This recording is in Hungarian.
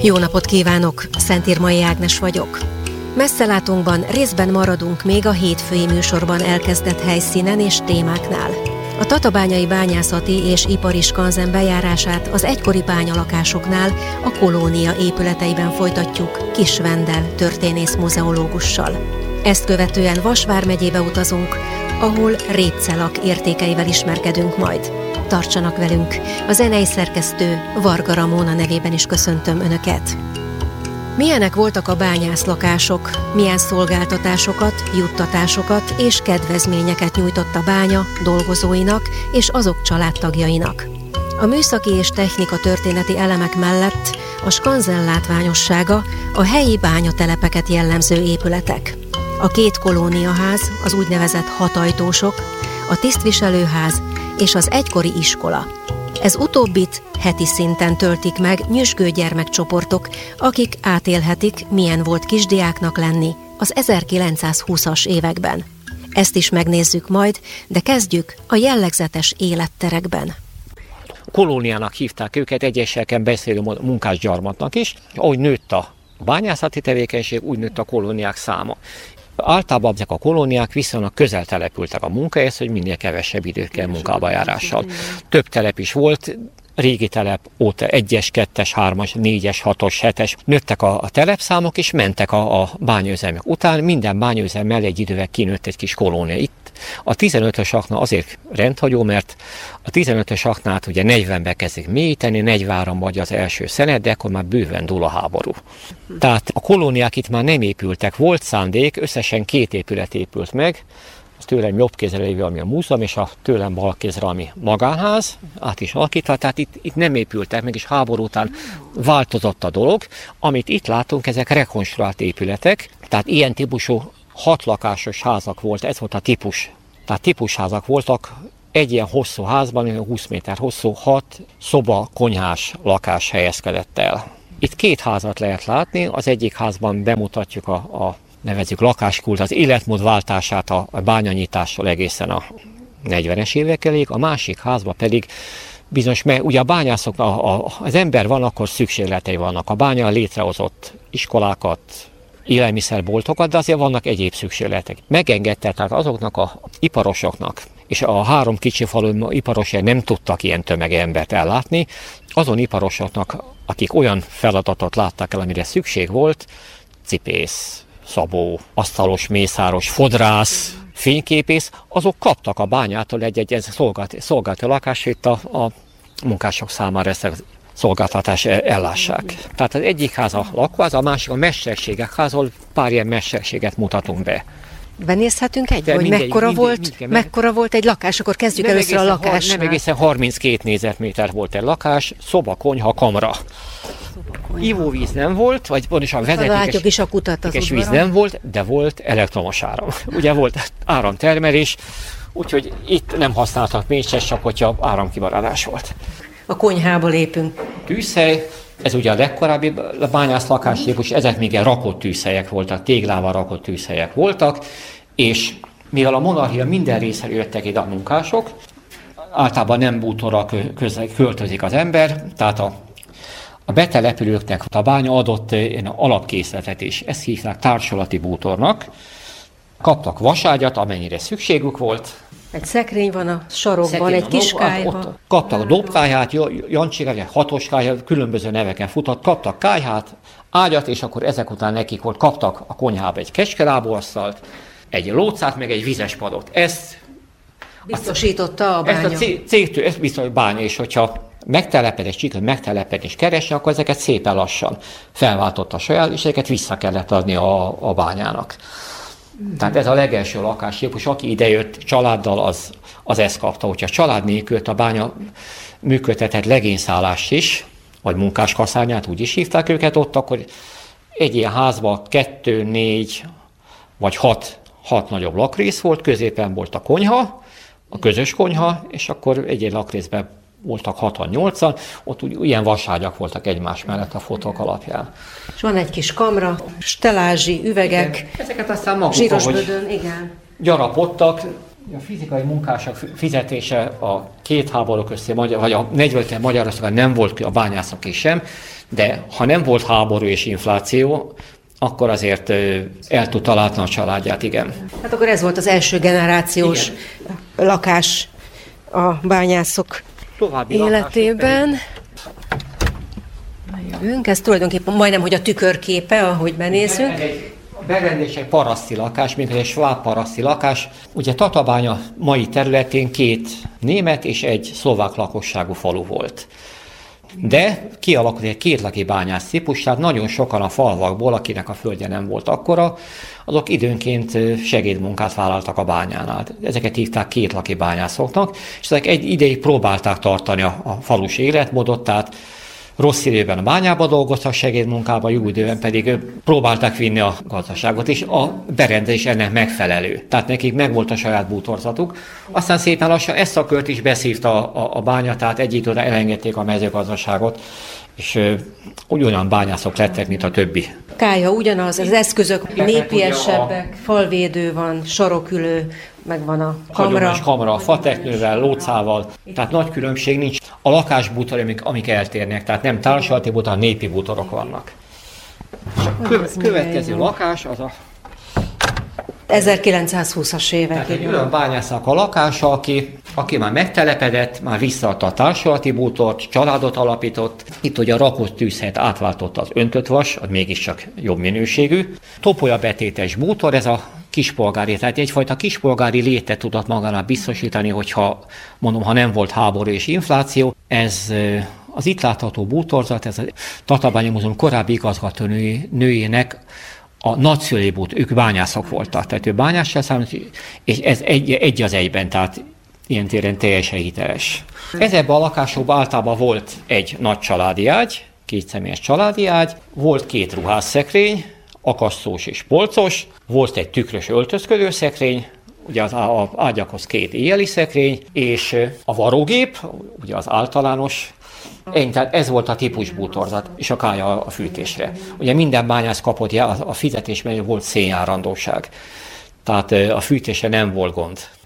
Jó napot kívánok! Szentírmai Ágnes vagyok. Messzelátunkban részben maradunk még a hétfői műsorban elkezdett helyszínen és témáknál. A tatabányai bányászati és ipari skanzen bejárását az egykori bányalakásoknál a kolónia épületeiben folytatjuk Kis Vendel történész-muzeológussal. Ezt követően Vas vármegyébe utazunk, ahol répcelak értékeivel ismerkedünk majd. Tartsanak velünk! A zenei szerkesztő Varga Ramóna nevében is köszöntöm Önöket! Milyenek voltak a bányászlakások, milyen szolgáltatásokat, juttatásokat és kedvezményeket nyújtott a bánya dolgozóinak és azok családtagjainak. A műszaki és technika történeti elemek mellett a skanzen látványossága a helyi bányatelepeket jellemző épületek. A 2 kolóniaház, az úgynevezett hatajtósok, a tisztviselőház és az egykori iskola. Ez utóbbit heti szinten töltik meg nyüzsgő gyermekcsoportok, akik átélhetik, milyen volt kisdiáknak lenni az 1920-as években. Ezt is megnézzük majd, de kezdjük a jellegzetes életterekben. Kolóniának hívták őket, egyeseken beszélő munkásgyarmatnak is. Ahogy nőtt a bányászati tevékenység, úgy nőtt a kolóniák száma. Általában ezek a kolóniák viszonylag közel települtek a munkahelyhez, hogy minél kevesebb idő kell munkába járással. Több telep is volt, régi telep óta 1-es, 2-es, 3-as, 4-es, 6-os, 7-es. Nőttek a telepszámok, és mentek a bányaüzemek után. Minden bányaüzem mellé egy idővel kinőtt egy kis kolónia. Itt a 15-ös akna azért rendhagyó, mert a 15-ös aknát ugye 40-ben kezdik mélyíteni, 43-ban vagy az első szenet, de akkor már bőven dúl a háború. Tehát a kolóniák itt már nem épültek, volt szándék, összesen 2 épület épült meg, az tőlem jobb kézre lévő, ami a múzeum, és a tőlem bal kézre, ami magánház, át is alakítva, tehát itt nem épültek meg, és háború után változott a dolog. Amit itt látunk, ezek rekonstruált épületek, tehát ilyen típusú 6 lakásos házak volt, ez volt a típus. Tehát típusházak voltak, egy ilyen hosszú házban, 20 méter hosszú, 6 szoba, konyhás lakás helyezkedett el. Itt 2 házat lehet látni, az egyik házban bemutatjuk a nevezzük lakáskult, az életmód váltását a bányanyítással egészen a 40-es évekig, a másik házban pedig bizonyos, mert ugye a bányászoknak az ember van, akkor szükségletei vannak. A bánya létrehozott iskolákat, élelmiszerboltokat, de azért vannak egyéb szükségletek. Megengedte tehát azoknak az iparosoknak, és a 3 kicsi falu iparosai nem tudtak ilyen tömegembert ellátni, azon iparosoknak, akik olyan feladatot láttak el, amire szükség volt, cipész, szabó, asztalos, mészáros, fodrász, fényképész, azok kaptak a bányától egy szolgálati lakást, itt a munkások számára ezt a szolgáltatás ellássák. Tehát az egyik ház a lakóház, a másik a mesterségek ház, ahol pár ilyen mesterséget mutatunk be. Benézhetünk egy, hogy mekkora volt egy lakás, akkor kezdjük először a lakásnál. Nem egészen 32 négyzetméter volt egy lakás, szoba, konyha, kamra. Ivóvíz nem volt, vagy pontosan vezetékes víz nem volt, de volt elektromos áram. Ugye volt áramtermelés, úgyhogy itt nem használtak mécses, csak hogyha áramkimaradás volt. A konyhába lépünk. Tűzhely, ez ugye a legkorábbi bányászlakástípus, ezek még ilyen rakott tűzhelyek voltak, téglával rakott tűzhelyek voltak, és mivel a monarchia minden részre jöttek ide a munkások, általában nem bútorra költözik az ember, tehát a betelepülőknek a bánya adott alapkészletet is, ezt hívták társulati bútornak, kaptak vaságyat, amennyire szükségük volt. Egy szekrény van a sarokban, egy kis kályha. Kaptak a dobkályhát, jancsikát, hatoskályhát, különböző neveken futott, kaptak kályhát, ágyat, és akkor ezek után nekik volt, kaptak a konyhába egy kecskelábúasztalt, egy lócát, meg egy vizes padot. Ezt biztosította a bánya. Ezt a cégtől, ezt biztos, hogy bánya, és hogyha megteleped és keresni, akkor ezeket szépen lassan felváltotta a saját, és ezeket vissza kellett adni a bányának. Tehát ez a legelső lakástípus, aki idejött családdal, az ezt kapta. Hogyha család nélkül a bánya működtetett legényszállást is, vagy munkáskaszárnyát, úgy is hívták őket ott, akkor egy ilyen házban 2, 4 vagy 6 nagyobb lakrész volt, középen volt a konyha, a közös konyha, és akkor egy lakrészben voltak 6-8-an, ott ilyen vaságyak voltak egymás mellett a fotók alapján. És van egy kis kamra, stelázsi üvegek, igen. Ezeket aztán maguk, zsíros bödön, igen. Gyarapodtak, A fizikai munkások fizetése a két háború közti, vagy a 40-ben Magyarországon nem volt a bányászoké sem, de ha nem volt háború és infláció, akkor azért el tudta látni a családját, igen. Hát akkor ez volt az első generációs lakás a bányászok további életében. Jövünk, ez tulajdonképpen majdnem, hogy a tükörképe, ahogy benézünk. Berendezés egy paraszti lakás, mint egy sváb paraszti lakás. Ugye Tatabánya mai területén 2 német és egy szlovák lakosságú falu volt. De kialakult egy kétlaki bányász típus, tehát nagyon sokan a falvakból, akinek a földje nem volt akkora, azok időnként segédmunkát vállaltak a bányánál. Ezeket hívták kétlaki bányászoknak, és ezek egy ideig próbálták tartani a falus életmódot, tehát rossz időben a bányába dolgoztak segédmunkában, jó időben pedig próbálták vinni a gazdaságot, és a berendezés ennek megfelelő. Tehát nekik megvolt a saját bútorzatuk. Aztán szépen lassan ezt a kört is beszívta a bánya, tehát egy időre elengedték a mezőgazdaságot, és olyan bányászok lettek, mint a többi. Kálya ugyanaz, az eszközök népiesebbek, falvédő van, sarokülő, meg van a kamra. Kamra, fateknővel, lócával, tehát nagy különbség nincs. A lakásbútorok, amik eltérnek, tehát nem társulati bútor, népi bútorok vannak. Következő lakás az a 1920-as évek. Tehát egy olyan bányásznak a lakása, aki már megtelepedett, már visszaadta a társulati bútort, családot alapított. Itt ugye a rakott tűzhelyet átváltotta az öntött vas, az mégiscsak jobb minőségű. Topolyabetétes bútor, ez a kispolgári, tehát egyfajta kispolgári létet tudott magának biztosítani, hogyha mondom, ha nem volt háború és infláció. Ez az itt látható bútorzat, ez a Tatabánya Múzeum korábbi igazgatónőjének a nagyszülőbút, ők bányászok voltak, tehát ő bányással számít, és ez egy az egyben, tehát ilyen téren teljesen hiteles. Ezekben a lakásokban általában volt egy nagy családi ágy, 2 személyes családi ágy, volt 2 ruhásszekrény, akasztós és polcos, volt egy tükrös öltözködőszekrény, ugye az ágyakhoz 2 éjjeli szekrény, és a varrógép, ugye az általános. Tehát ez volt a típus bútorzat, és a kálya a fűtésre. Ugye minden bányász kapott a fizetésben volt szénjárandóság. Tehát a fűtésre nem volt gond.